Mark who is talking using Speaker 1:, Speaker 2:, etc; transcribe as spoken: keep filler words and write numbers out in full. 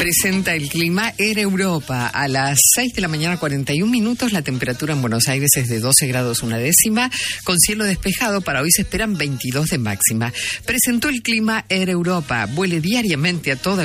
Speaker 1: presenta el clima Air Europa. A las seis de la mañana, cuarenta y un minutos, la temperatura en Buenos Aires es de doce grados una décima, con cielo despejado. Para hoy se esperan veintidós de máxima. Presentó el clima Air Europa. Vuele diariamente a toda